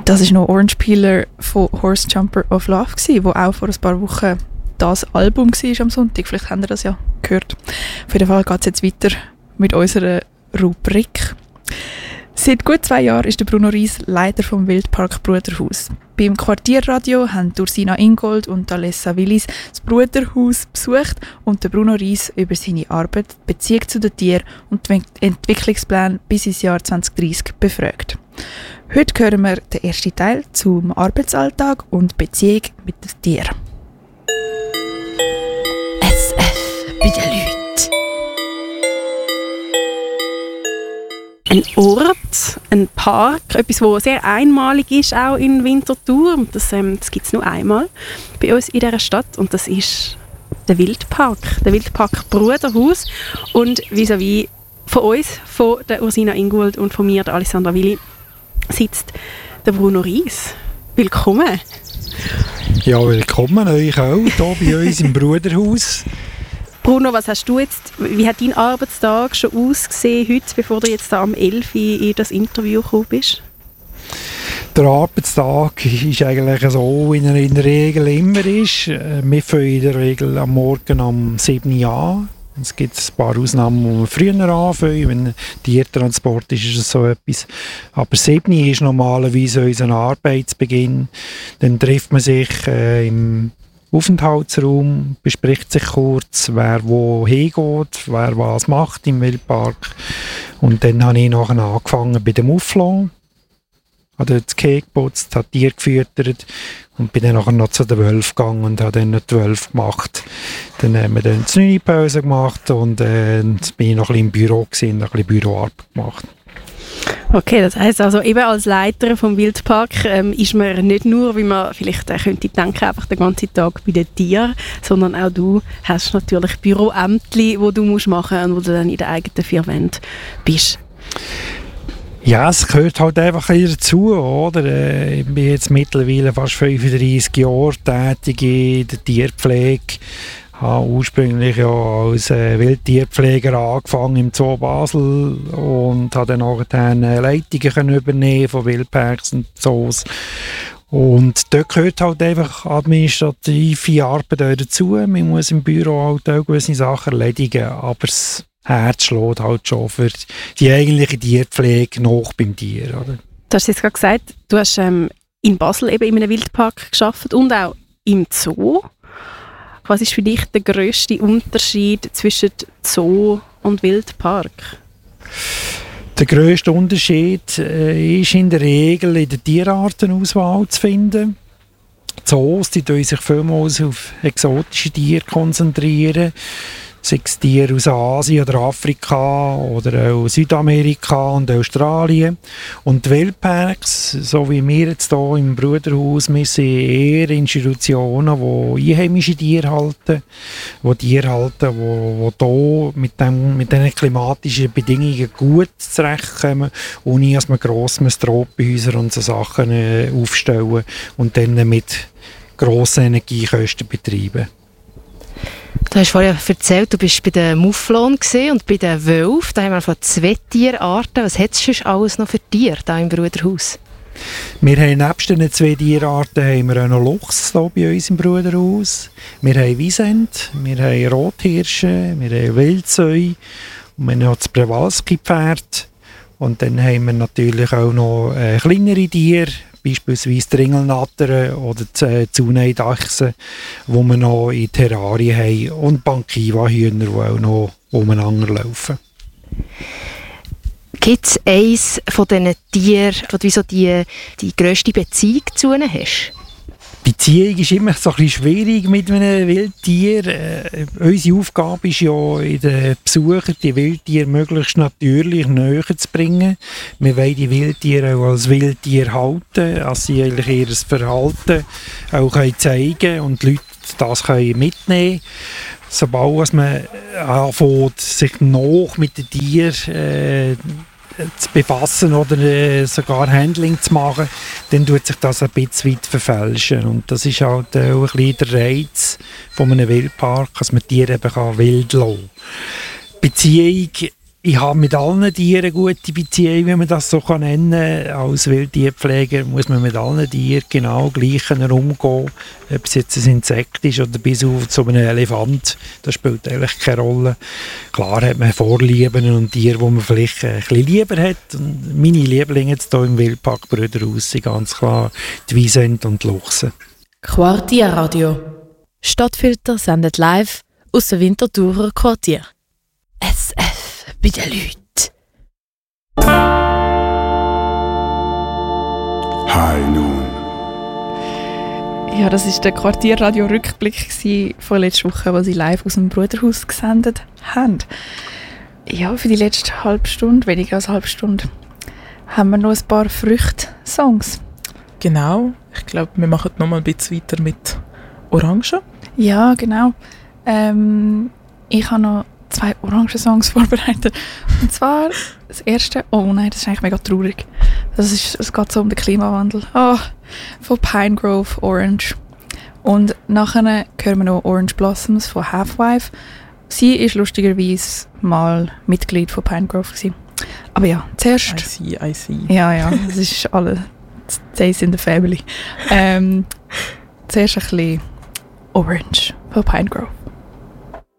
Das war noch Orange Peeler von Horse Jumper of Love, wo auch vor ein paar Wochen das Album war am Sonntag. Vielleicht habt ihr das ja gehört. Auf jeden Fall geht es jetzt weiter mit unserer Rubrik. Seit gut 2 Jahren ist der Bruno Reis Leiter vom Wildpark Bruderhaus. Beim Quartierradio haben Ursina Ingold und Alessa Willis das Bruderhaus besucht und der Bruno Reis über seine Arbeit, die Beziehung zu den Tieren und den Entwicklungsplan bis ins Jahr 2030 befragt. Heute hören wir den ersten Teil zum Arbeitsalltag und Beziehung mit den Tieren. SF bei den Leuten. Ein Ort, ein Park, etwas, das sehr einmalig ist, auch in Winterthur. Das gibt es nur einmal bei uns in dieser Stadt. Und das ist der Wildpark Bruderhaus. Und vis-à-vis von uns, von der Ursina Ingold und von mir, der Alessandra Willi, sitzt der Bruno Reis. Willkommen. Ja, willkommen euch auch hier bei uns im Bruderhaus. Bruno, was hast du jetzt, wie hat dein Arbeitstag schon ausgesehen heute, bevor du jetzt da am 11 Uhr in das Interview gekommen bist? Der Arbeitstag ist eigentlich so, wie er in der Regel immer ist. Wir fangen in der Regel am Morgen um 7 Uhr an. Es gibt ein paar Ausnahmen, wo wir früher anfangen. Wenn Tiertransport ist, ist es so etwas. Aber 7 Uhr ist normalerweise unser Arbeitsbeginn. Dann trifft man sich im Aufenthaltsraum, bespricht sich kurz, wer wo hingeht, wer was macht im Wildpark. Und dann habe ich nachher angefangen bei dem Mouflon. Habe das Käse geputzt, habe Tiere gefüttert und bin dann nachher noch zu den Wölfen gegangen und habe dann noch die Wölfe gemacht. Dann haben wir dann die 9 Pause gemacht und bin ich noch ein bisschen im Büro gewesen, noch ein bisschen Büroarbeit gemacht. Okay, das heisst also eben als Leiter vom Wildpark ist man nicht nur, wie man vielleicht könnte denken, einfach den ganzen Tag bei den Tieren, sondern auch du hast natürlich Büroämtli, die du machen musst und wo du dann in den eigenen 4 Wänden bist. Ja, es gehört halt einfach dazu, oder? Ich bin jetzt mittlerweile fast 35 Jahre tätig in der Tierpflege. Ich habe ursprünglich ja als Wildtierpfleger angefangen im Zoo Basel und habe dann nachher Leitungen übernehmen von Wildparks und Zoos. Und dort gehört halt einfach administrative Arbeit auch dazu. Man muss im Büro halt auch gewisse Sachen erledigen, aber das Herz schlägt halt schon für die eigentliche Tierpflege noch beim Tier. Oder? Du hast jetzt gerade gesagt, du hast in Basel eben in einem Wildpark gearbeitet und auch im Zoo. Was ist für dich der grösste Unterschied zwischen Zoo und Wildpark? Der grösste Unterschied ist in der Regel in der Tierartenauswahl zu finden. Zoos, die sich vielmals auf exotische Tiere konzentrieren. Sei es Tiere aus Asien oder Afrika oder auch Südamerika und Australien. Und die Wildparks, so wie wir jetzt hier im Bruderhaus, wir sind eher Institutionen, die einheimische Tiere halten, die hier mit diesen klimatischen Bedingungen gut zurechtkommen, ohne dass man grosse Tropenhäuser und so Sachen aufstellen und dann mit grossen Energiekosten betreiben. Du hast vorhin erzählt, du bist bei den Mouflon und bei den Wölfen. Da haben wir von 2 Tierarten. Was hat es sonst alles noch für Tiere hier im Bruderhaus? Wir haben nebst den 2 Tierarten haben wir auch noch Luchs hier bei uns im Bruderhaus. Wir haben Wisent, wir haben Rothirsche, wir haben Wildsäu und wir haben das Przewalski-Pferd. Und dann haben wir natürlich auch noch kleinere Tiere, beispielsweise die Ringelnattern oder die Zuneidachsen, die wir noch in Terrarien haben, und Bankiva-Hühner, die auch noch umeinander laufen. Gibt es eines von diesen Tieren, wo du die grösste Beziehung zu ihnen hast? Beziehung ist immer so ein bisschen schwierig mit einem Wildtier. Unsere Aufgabe ist ja, in den Besuchern die Wildtiere möglichst natürlich näher zu bringen. Wir wollen die Wildtiere auch als Wildtier halten, dass sie eigentlich ihr Verhalten auch zeigen können und die Leute das können mitnehmen können. Sobald man anfängt, sich noch mit den Tieren zu befassen oder sogar Handling zu machen, dann tut sich das ein bisschen weit verfälschen. Und das ist halt auch ein bisschen der Reiz von einem Wildpark, dass man Tiere eben wild lassen kann. Beziehung Ich habe mit allen Tieren gute Beziehungen, wenn man das so nennen kann. Als Wildtierpfleger muss man mit allen Tieren genau gleich umgehen. Ob es jetzt ein Insekt ist oder bis auf zu einem Elefant, das spielt eigentlich keine Rolle. Klar hat man Vorlieben und Tiere, die man vielleicht ein bisschen lieber hat. Und meine Lieblinge jetzt hier im Wildpark Brüderhaus sind ganz klar die Wiesent und die Luchse. Quartierradio. Stadtfilter sendet live aus dem Winterthurer Quartier. SF bei den Leuten. High Noon. Ja, das war der Quartierradio-Rückblick von letzter Woche, den sie live aus dem Bruderhaus gesendet haben. Ja, für die letzte halbe Stunde, weniger als eine halbe Stunde, haben wir noch ein paar Früchte-Songs. Genau. Ich glaube, wir machen noch mal ein bisschen weiter mit Orangen. Ja, genau. Ich habe noch 2 Orangen-Songs vorbereitet. Und zwar das erste, oh nein, das ist eigentlich mega traurig. Es geht so um den Klimawandel. Von Pinegrove Orange. Und nachher hören wir noch Orange Blossoms von Halfwife. Sie war lustigerweise mal Mitglied von Pinegrove gewesen. Aber ja, zuerst... I see. Ja, das ist alle Days in the Family. Zuerst ein bisschen Orange von Pinegrove.